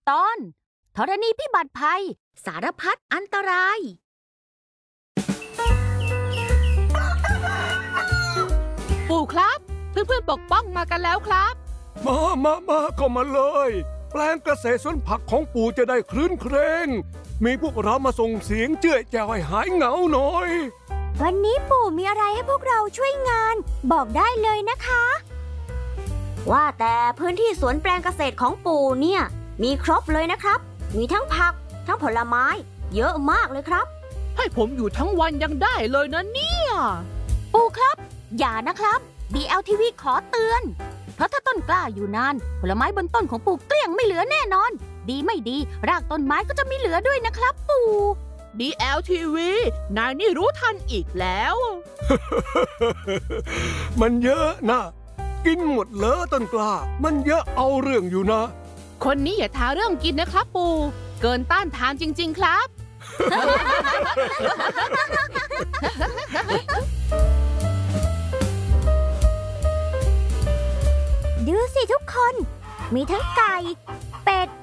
ตอนธรณีพิบัติภัยสารพัดอันตรายปู่ครับเพื่อนๆปกป้องมากันแล้วครับมาเข้ามาเลยแปลงเกษตรสวนผักของปู่จะได้คลื้นเครงมีพวกเรามาส่งเสียงเจื้อยแจ้วให้หายเหงาหน่อยวันนี้ปู่มีอะไรให้พวกเราช่วยงานบอกได้เลยนะคะว่าแต่พื้นที่สวนแปลงเกษตรของปู่เนี่ยมีครบเลยนะครับมีทั้งผักทั้งผลไม้เยอะมากเลยครับให้ผมอยู่ทั้งวันยังได้เลยนะเนี่ยปู่ครับอย่านะครับ DLTV ขอเตือนเพราะถ้าต้นกล้าอยู่นานผลไม้บนต้นของปู่เกลี้ยงไม่เหลือแน่นอนดีไม่ดีรากต้นไม้ก็จะไม่เหลือด้วยนะครับปู่ DLTV นายนี่รู้ทันอีกแล้วมันเยอะนะกินหมดเลยต้นกล้ามันเยอะเอาเรื่องอยู่นะคนนี้อย่าท้าเรื่องกินนะครับปู่เกินต้านทานจริงๆครับดูสิทุกคนมีทั้งไก่เป็ด